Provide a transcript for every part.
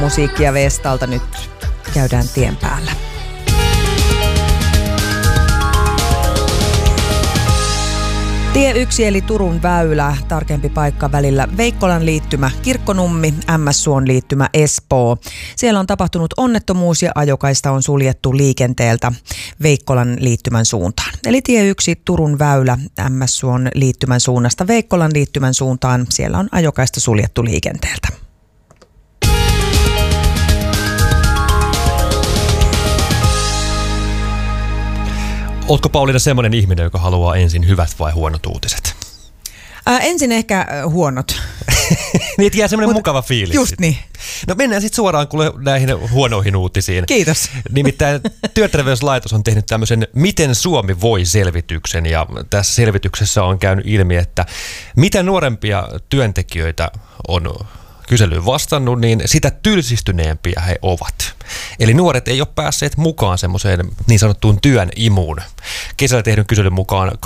Musiikkia Vestalta nyt käydään tien päällä. Tie 1 eli Turun väylä, tarkempi paikka välillä Veikkolan liittymä Kirkkonummi, MS-Suon liittymä Espoo. Siellä on tapahtunut onnettomuus ja ajokaista on suljettu liikenteeltä Veikkolan liittymän suuntaan. Eli tie 1 Turun väylä MS-Suon liittymän suunnasta Veikkolan liittymän suuntaan, siellä on ajokaista suljettu liikenteeltä. Ootko Pauliina semmoinen ihminen, joka haluaa ensin hyvät vai huonot uutiset? Ensin ehkä huonot. Niin, jää semmoinen mukava fiilis. Just niin. No mennään sitten suoraan kuule näihin huonoihin uutisiin. Kiitos. Nimittäin Työterveyslaitos on tehnyt tämmöisen Miten Suomi voi -selvityksen, ja tässä selvityksessä on käynyt ilmi, että mitä nuorempia työntekijöitä on kyselyyn vastannut, niin sitä tylsistyneempiä he ovat. Eli nuoret ei ole päässeet mukaan semmoiseen niin sanottuun työn imuun. Kesällä tehdyn kyselyn mukaan 28%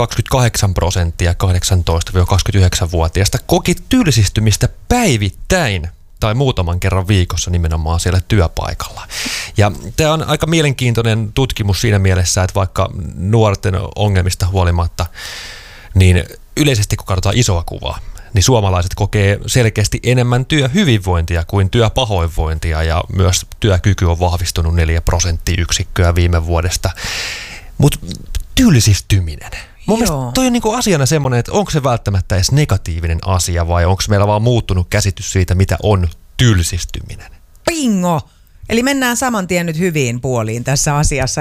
18-29-vuotiaista koki tylsistymistä päivittäin tai muutaman kerran viikossa nimenomaan siellä työpaikalla. Ja tämä on aika mielenkiintoinen tutkimus siinä mielessä, että vaikka nuorten ongelmista huolimatta, niin yleisesti kun katsotaan isoa kuvaa, niin suomalaiset kokee selkeästi enemmän työhyvinvointia kuin työpahoinvointia, ja myös työkyky on vahvistunut 4 prosenttiyksikköä viime vuodesta. Mutta tylsistyminen. Mun mielestä toi on niinku asiana semmoinen, että onko se välttämättä edes negatiivinen asia vai onko meillä vaan muuttunut käsitys siitä, mitä on tylsistyminen? Bingo! Eli mennään saman tien nyt hyviin puoliin tässä asiassa.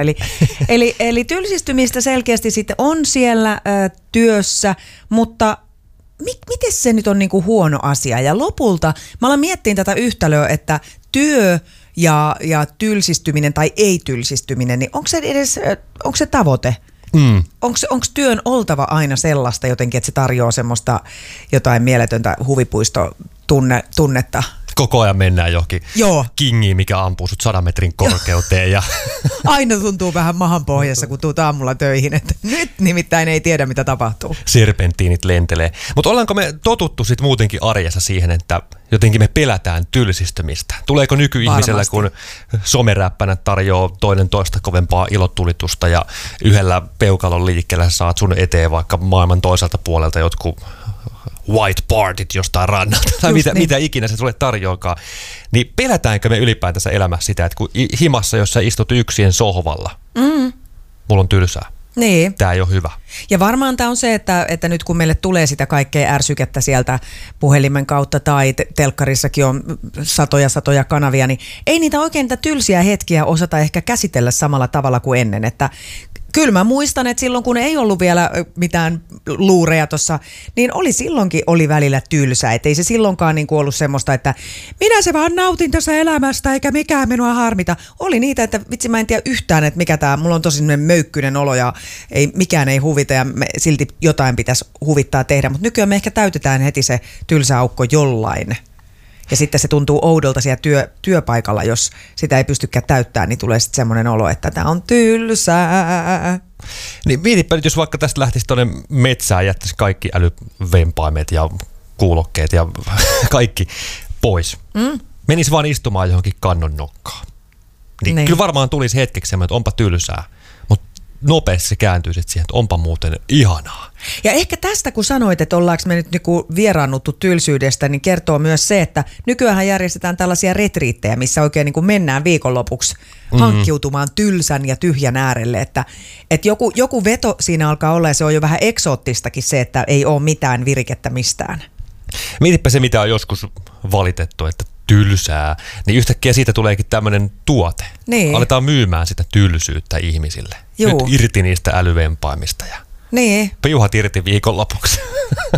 Eli tylsistymistä selkeästi sitten on siellä työssä, mutta miten se nyt on niinku huono asia? Ja lopulta mä alan miettiä tätä yhtälöä, että työ ja tylsistyminen tai ei-tylsistyminen, niin onko se tavoite? Onko työn oltava aina sellaista jotenkin, että se tarjoaa semmoista jotain mieletöntä huvipuistotunnetta? Koko ajan mennään johonkin kingiin, mikä ampuu sut 100 metrin korkeuteen. Ja aina tuntuu vähän mahan pohjassa, kun tuut aamulla töihin. Että nyt nimittäin ei tiedä, mitä tapahtuu. Serpentiinit lentelee. Mutta ollaanko me totuttu sit muutenkin arjessa siihen, että jotenkin me pelätään tylsistymistä? Tuleeko nykyihmisellä, kun someräppänä tarjoaa toinen toista kovempaa ilotulitusta ja yhdellä peukalon liikkeellä saat sun eteen vaikka maailman toiselta puolelta jotkut white partit jostain rannalta tai mitä ikinä se sulle tarjoakaan, niin pelätäänkö me ylipäätänsä elämässä sitä, että kun himassa, jos sä istut yksin sohvalla, mulla on tylsää. Niin. Tää ei ole hyvä. Ja varmaan tämä on se, että nyt kun meille tulee sitä kaikkea ärsykettä sieltä puhelimen kautta tai telkkarissakin on satoja kanavia, niin ei niitä oikein niitä tylsiä hetkiä osata ehkä käsitellä samalla tavalla kuin ennen, että kyllä mä muistan, että silloin kun ei ollut vielä mitään luureja tuossa, niin silloinkin oli välillä tylsää. Että ei se silloinkaan niin kuin ollut semmoista, että minä se vaan nautin tässä elämästä eikä mikään minua harmita. Oli niitä, että vitsi mä en tiedä yhtään, että mikä tämä, mulla on tosi möykkyinen olo ja mikään ei huvita ja silti jotain pitäisi huvittaa tehdä. Mutta nykyään me ehkä täytetään heti se tylsä aukko jollain. Ja sitten se tuntuu oudolta siellä työpaikalla, jos sitä ei pystykään täyttämään, niin tulee sitten semmoinen olo, että tämä on tylsää. Niin mietipä nyt, jos vaikka tästä lähtisi tuonne metsään ja jättäisi kaikki älyvempaimet ja kuulokkeet ja kaikki pois. Menisi vaan istumaan johonkin kannon nokkaan. Niin. Kyllä varmaan tulisi hetkeksi semmoinen, että onpa tylsää. Mutta nopeasti se kääntyy sitten siihen, että onpa muuten ihanaa. Ja ehkä tästä, kun sanoit, että ollaanko me nyt niinku vieraannuttu tylsyydestä, niin kertoo myös se, että nykyään järjestetään tällaisia retriittejä, missä oikein niinku mennään viikonlopuksi hankkiutumaan tylsän ja tyhjän äärelle. Että joku veto siinä alkaa olla ja se on jo vähän eksoottistakin se, että ei ole mitään virikettä mistään. Mietipä se, mitä on joskus valitettu, että tylsää, niin yhtäkkiä siitä tuleekin tämmöinen tuote. Niin. Aletaan myymään sitä tylsyyttä ihmisille. Nyt irti niistä älyvempaimista ja niin. piuhat irti viikonlopuksi.